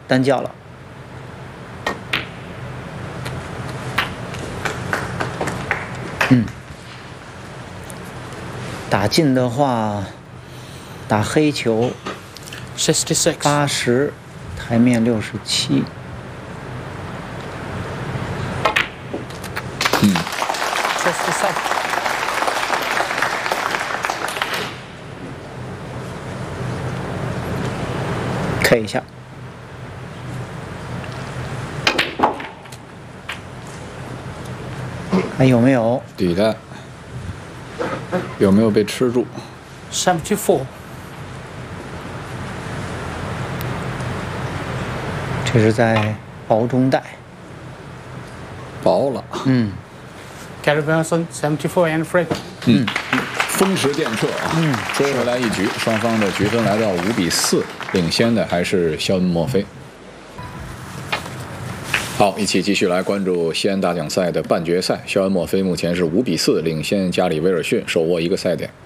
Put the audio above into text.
单叫了。打进的话，打黑球 66 80，台面67。 67 K 一下。还有没有？ 底袋有没有被吃住？ 74 这是在薄中带。 薄了。 Gary Benson 74 and free 风驰电掣啊！追回来一局，双方的局分来到5-4，领先的还是肖恩·墨菲。好，一起继续来关注西安大奖赛的半决赛。肖恩·墨菲目前是5-4领先加里·威尔逊，手握1个赛点。